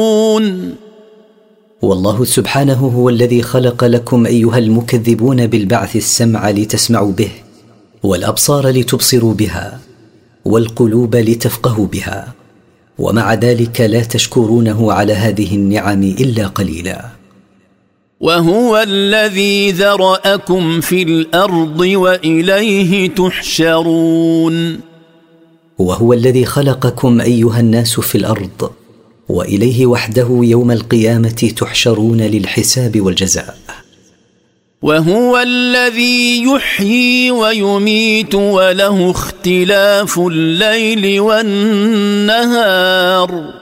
والله سبحانه هو الذي خلق لكم أيها المكذبون بالبعث السمع لتسمعوا به، والأبصار لتبصروا بها، والقلوب لتفقهوا بها، ومع ذلك لا تشكرونه على هذه النعم إلا قليلا. وهو الذي ذرأكم في الأرض وإليه تحشرون. وهو الذي خلقكم أيها الناس في الأرض، وإليه وحده يوم القيامة تحشرون للحساب والجزاء. وهو الذي يحيي ويميت وله اختلاف الليل والنهار.